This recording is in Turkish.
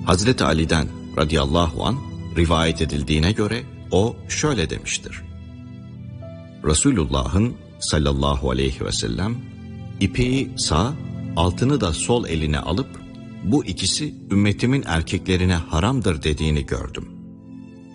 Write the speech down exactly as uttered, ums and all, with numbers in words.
Hazreti Ali'den radıyallahu an rivayet edildiğine göre o şöyle demiştir. Resulullah'ın sallallahu aleyhi ve sellem ipeği sağ, altını da sol eline alıp bu ikisi ümmetimin erkeklerine haramdır dediğini gördüm.